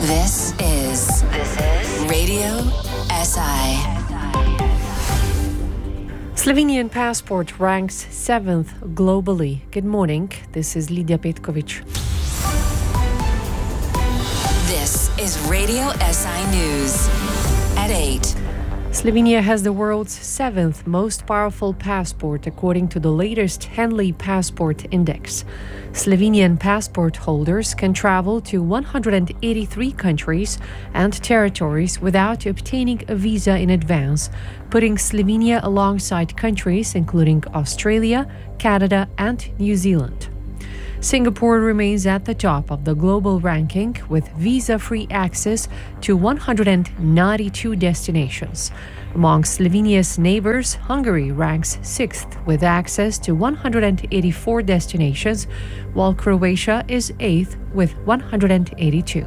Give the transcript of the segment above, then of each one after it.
This is Radio SI. Slovenian passport ranks 7th globally. Good morning, this is Lidia Petkovic. This is Radio SI News at 8. Slovenia has the world's 7th most powerful passport according to the latest Henley Passport Index. Slovenian passport holders can travel to 183 countries and territories without obtaining a visa in advance, putting Slovenia alongside countries including Australia, Canada, and New Zealand. Singapore remains at the top of the global ranking with visa-free access to 192 destinations. Among Slovenia's neighbors, Hungary ranks 6th with access to 184 destinations, while Croatia is 8th with 182.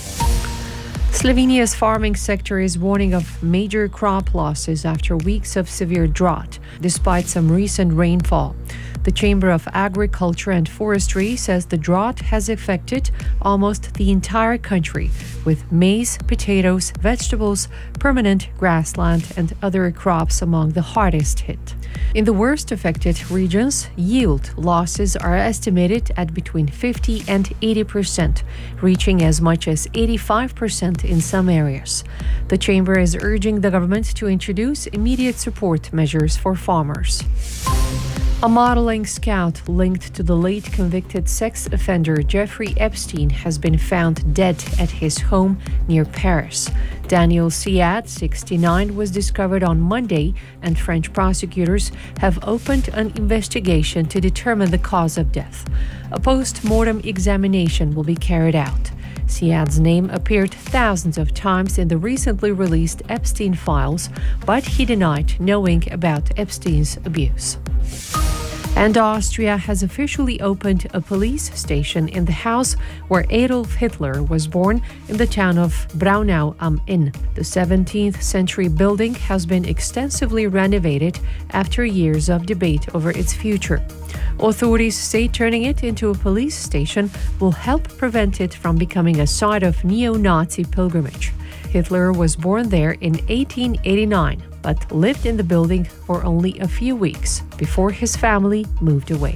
Slovenia's farming sector is warning of major crop losses after weeks of severe drought, despite some recent rainfall. The Chamber of Agriculture and Forestry says the drought has affected almost the entire country, with maize, potatoes, vegetables, permanent grassland, and other crops among the hardest hit. In the worst affected regions, yield losses are estimated at between 50 and 80%, reaching as much as 85% in some areas. The Chamber is urging the government to introduce immediate support measures for farmers. A modeling scout linked to the late convicted sex offender Jeffrey Epstein has been found dead at his home near Paris. Daniel Siad, 69, was discovered on Monday, and French prosecutors have opened an investigation to determine the cause of death. A post-mortem examination will be carried out. Siad's name appeared thousands of times in the recently released Epstein files, but he denied knowing about Epstein's abuse. And Austria has officially opened a police station in the house where Adolf Hitler was born in the town of Braunau am Inn. The 17th century building has been extensively renovated after years of debate over its future. Authorities say turning it into a police station will help prevent it from becoming a site of neo-Nazi pilgrimage. Hitler was born there in 1889, but lived in the building for only a few weeks before his family moved away.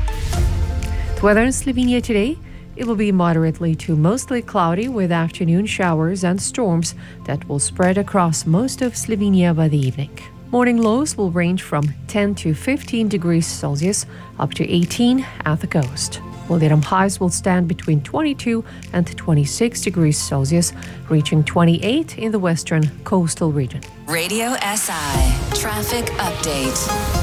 The weather in Slovenia today, it will be moderately to mostly cloudy with afternoon showers and storms that will spread across most of Slovenia by the evening. Morning lows will range from 10 to 15 degrees Celsius up to 18 at the coast. While highs will stand between 22 and 26 degrees Celsius, reaching 28 in the western coastal region. Radio SI Traffic Update.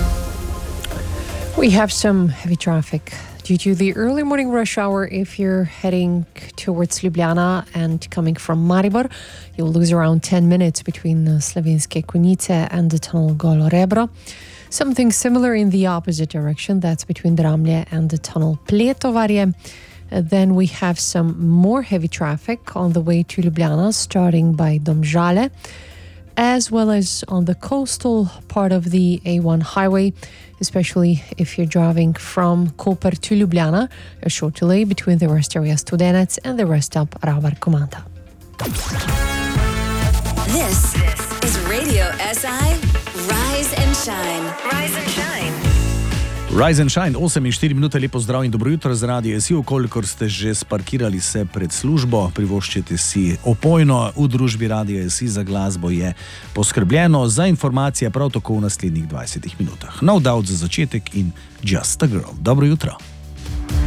We have some heavy traffic due to the early morning rush hour. If you're heading towards Ljubljana and coming from Maribor, you'll lose around 10 minutes between Slovenske Konjice and the tunnel Golo Rebro. Something similar in the opposite direction, that's between Dramlje and the tunnel Pletovarje. Then we have some more heavy traffic on the way to Ljubljana, starting by Domžale, as well as on the coastal part of the A1 highway, especially if you're driving from Koper to Ljubljana, a short delay between the rest area Studenec and the rest stop Ravbar Komanda. This is Radio SI Rise and Shine. Rise and Shine. Rise and Shine, 8:04 minute, lepo zdrav in dobro jutro z Radio SI. Kolikor ste že sparkirali se pred službo, privoščite si opojno, v družbi Radio SI za glasbo je poskrbljeno, za informacije prav tako v naslednjih 20 minutah. No doubt za začetek in Just a Girl. Dobro jutro.